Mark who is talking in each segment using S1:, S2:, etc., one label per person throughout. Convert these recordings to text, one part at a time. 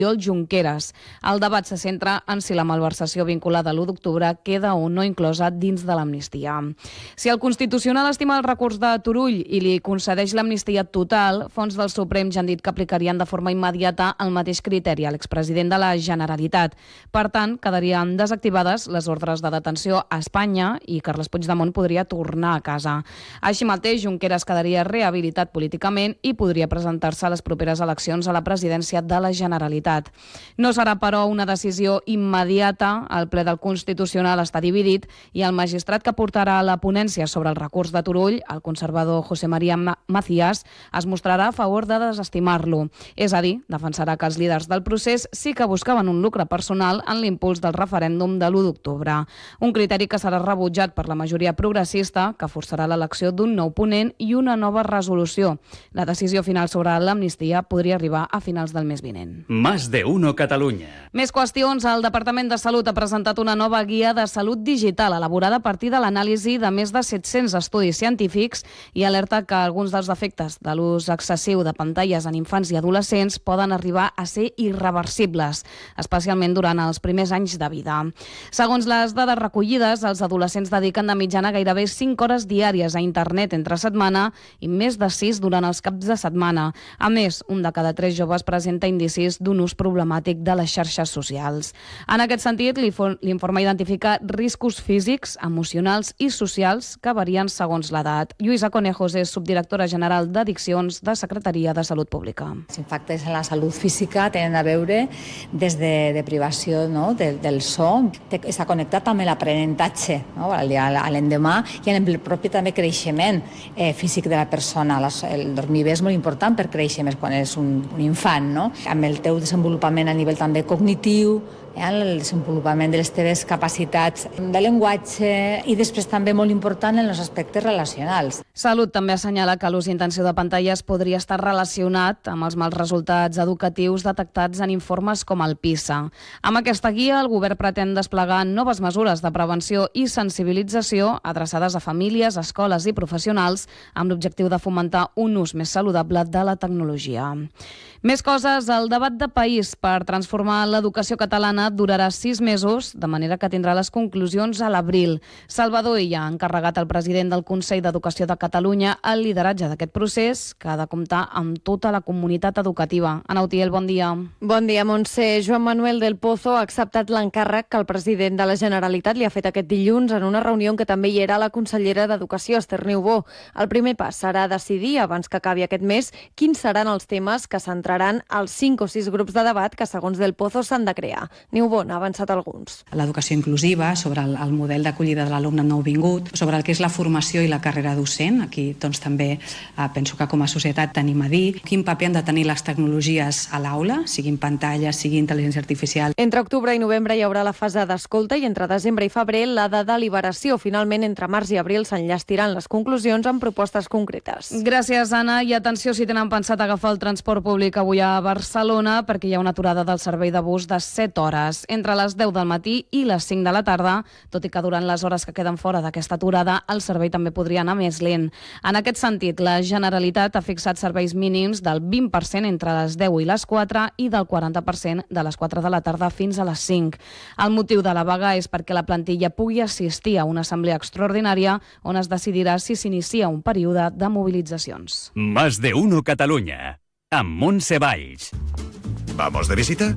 S1: Junqueras. El debat se centra en si la malversació vinculada a l'1 d'octubre queda o no inclosa dins de l'amnistia. Si el Constitucional estima el recurs de Turull i li concedeix l'amnistia total, fons del Suprem ja han dit que aplicarien de forma immediata el mateix criteri a l'expresident de la Generalitat. Per tant, quedarien desactivades les ordres de detenció a Espanya i Carles Puigdemont podria tornar a casa. Així mateix, Junqueras quedaria rehabilitat políticament i podria presentar-se a les properes eleccions a la presidència de la Generalitat. No serà, però, una decisió immediata. El ple del Constitucional està dividit i el magistrat que portarà la ponència sobre el recurs de Turull, el conservador José María Macías, es mostrarà a favor de desestimar-lo. És a dir, defensarà que els líders del procés sí que buscaven un lucre personal en l'impuls del referèndum de l'1 d'octubre. Un criteri que serà rebutjat per la majoria progressista, que forçarà l'elecció d'un nou ponent i una nova resolució. La decisió final sobre l'amnistia podria arribar a finals del mes vinent.
S2: Más de uno Catalunya.
S1: Més qüestions. El Departament de Salut ha presentat una nova guia de salut digital elaborada a partir de l'anàlisi de més de 700 estudis científics i alerta que alguns dels efectes de l'ús excessiu de pantalles en infants i adolescents poden arribar a ser irreversibles, especialment durant els primers anys de vida. Segons les dades recollides, els adolescents dediquen de mitjana gairebé 5 hores diàries a internet entre setmana i més de 6 durant els caps de setmana. A més, un de cada 3 joves presenta indicis d'un ús problemàtic de les xarxes socials. En aquest sentit, l'informe identifica riscos físics, emocionals i socials que varien segons l'edat. Lluïsa Conejos és subdirectora general d'Addiccions de Secretaria de Salut Pública.
S3: Els impactes en la salut física tenen a veure des de privació, no? del son, està connectat amb l'aprenentatge, no? a l'endemà i amb el propi també creixement físic de la persona. El dormir bé és molt important per créixer més quan és un infant, no? Amb el teu desenvolupament a nivell també cognitiu, el desenvolupament de les teves capacitats de llenguatge i després també molt important en els aspectes relacionals.
S1: Salut també assenyala que l'ús intensiu de pantalles podria estar relacionat amb els mals resultats educatius detectats en informes com el PISA. Amb aquesta guia, el govern pretén desplegar noves mesures de prevenció i sensibilització adreçades a famílies, escoles i professionals amb l'objectiu de fomentar un ús més saludable de la tecnologia. Més coses, el debat de país per transformar l'educació catalana durarà 6 mesos, de manera que tindrà les conclusions a l'abril. Salvador Illa ha encarregat al president del Consell d'Educació de Catalunya el lideratge d'aquest procés, que ha de comptar amb tota la comunitat educativa. Ana Utiel, bon dia.
S4: Bon dia, Montse. Joan Manuel del Pozo ha acceptat l'encàrrec que el president de la Generalitat li ha fet aquest dilluns en una reunió en què també hi era la consellera d'Educació, Esther Niubó. El primer pas serà decidir, abans que acabi aquest mes, quins seran els temes que centraran els 5 o 6 grups de debat que, segons del Pozo, s'han de crear. Niubó n'ha avançat alguns.
S5: L'educació inclusiva, sobre el model d'acollida de l'alumne nouvingut, sobre el que és la formació i la carrera docent. Aquí doncs, també penso que com a societat tenim a dir quin paper han de tenir les tecnologies a l'aula, siguin pantalles, sigui intel·ligència artificial.
S4: Entre octubre i novembre hi haurà la fase d'escolta i entre desembre i febrer la de deliberació. Finalment, entre març i abril s'enllastiran les conclusions amb propostes concretes.
S1: Gràcies, Anna. I atenció si tenen pensat agafar el transport públic avui a Barcelona, perquè hi ha una aturada del servei de bus de 7 hores, entre les 10 del matí i les 5 de la tarda, tot i que durant les hores que queden fora d'aquesta aturada el servei també podria anar més lent. En aquest sentit, la Generalitat ha fixat serveis mínims del 20% entre les 10 i les 4 i del 40% de les 4 de la tarda fins a les 5. El motiu de la vaga és perquè la plantilla pugui assistir a una assemblea extraordinària on es decidirà si s'inicia un període de mobilitzacions.
S2: Más de uno Catalunya, amb Montse Valls.
S6: ¿Vamos de visita?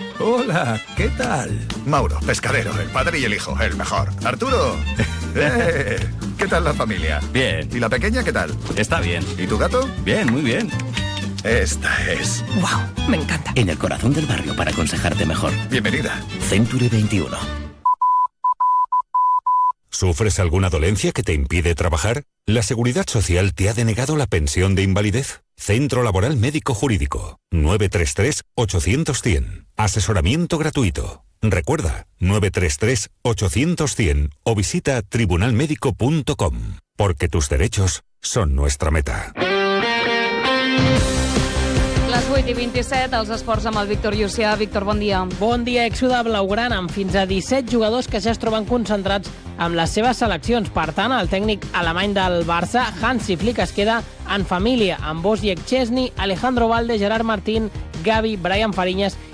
S7: Hola, ¿qué tal?
S6: Mauro, pescadero, el padre y el hijo, el mejor. Arturo, ¿qué tal la familia?
S2: Bien.
S6: ¿Y la pequeña qué tal?
S2: Está bien.
S6: ¿Y tu gato?
S2: Bien, muy bien.
S6: Esta es.
S7: ¡Wow! Me encanta.
S8: En el corazón del barrio para aconsejarte mejor.
S6: Bienvenida.
S8: Century 21.
S9: ¿Sufres alguna dolencia que te impide trabajar? ¿La Seguridad Social te ha denegado la pensión de invalidez? Centro Laboral Médico Jurídico. 933-800-100. Asesoramiento gratuito. Recuerda, 933-800-100 o visita tribunalmedico.com. Porque tus derechos son nuestra meta.
S1: Les 8:27, els esports amb el Víctor Llucià. Víctor, bon dia.
S10: Bon dia. Èxode blaugrana amb fins a 17 jugadors que ja es troben concentrats amb les seves seleccions. Per tant, el tècnic alemany del Barça, Hansi Flick, es queda en família amb Wojciech Szczesny, Alejandro Valde, Gerard Martín, Gavi, Brian Fariñas